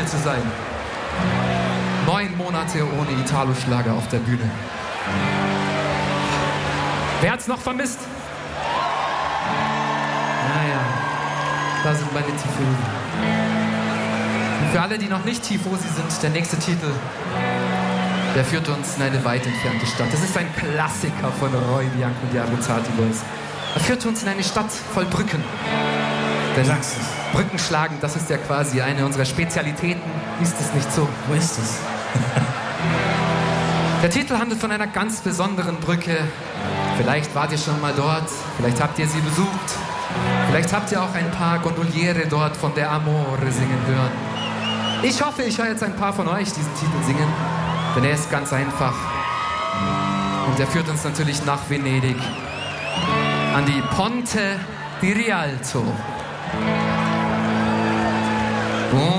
zu sein. 9 Monate ohne Italo-Schlager auf der Bühne. Wer hat's noch vermisst? Naja, da sind meine Tifosi. Und für alle, die noch nicht Tifosi sind, der nächste Titel, der führt uns in eine weit entfernte Stadt. Das ist ein Klassiker von Roy Bianco und die Abruzzati Boys. Er führt uns in eine Stadt voll Brücken. Denn Brücken schlagen, das ist ja quasi eine unserer Spezialitäten. Ist es nicht so? Wo ist es? Der Titel handelt von einer ganz besonderen Brücke. Vielleicht wart ihr schon mal dort, vielleicht habt ihr sie besucht. Vielleicht habt ihr auch ein paar Gondoliere dort von der Amore singen hören. Ich hoffe, ich höre jetzt ein paar von euch diesen Titel singen, denn er ist ganz einfach. Und er führt uns natürlich nach Venedig, an die Ponte di Rialto.